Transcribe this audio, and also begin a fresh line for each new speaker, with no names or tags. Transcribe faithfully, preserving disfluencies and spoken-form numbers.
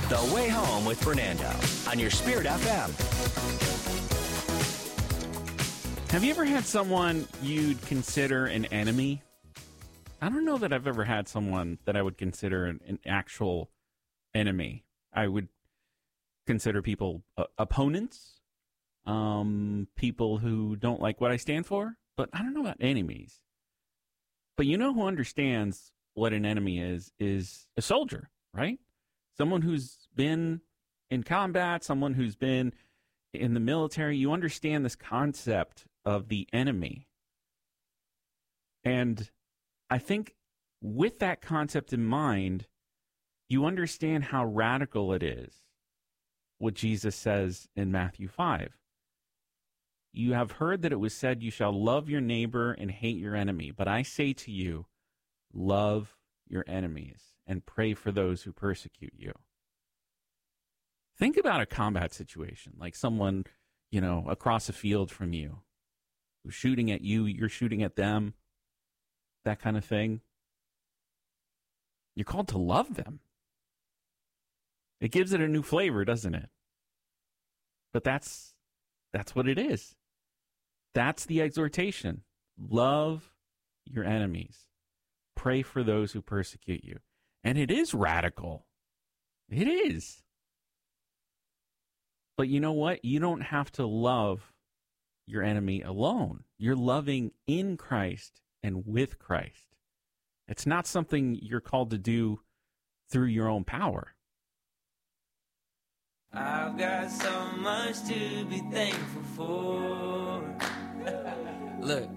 The Way Home with Fernando on your Spirit F M.
Have you ever had someone you'd consider an enemy? I don't know that I've ever had someone that I would consider an, an actual enemy. I would consider people uh, opponents, um, people who don't like what I stand for, but I don't know about enemies. But you know who understands what an enemy is, is a soldier, right? Someone who's been in combat, someone who's been in the military. You understand this concept of the enemy. And I think with that concept in mind, you understand how radical it is, what Jesus says in Matthew five. You have heard that it was said, you shall love your neighbor and hate your enemy. But I say to you, love your enemies and pray for those who persecute you. Think about a combat situation, like someone, you know, across a field from you, who's shooting at you, you're shooting at them, that kind of thing. You're called to love them. It gives it a new flavor, doesn't it? But that's that's what it is. That's the exhortation. Love your enemies. Pray for those who persecute you. And it is radical. It is. But you know what? You don't have to love your enemy alone. You're loving in Christ and with Christ. It's not something you're called to do through your own power.
I've got so much to be thankful for. Look,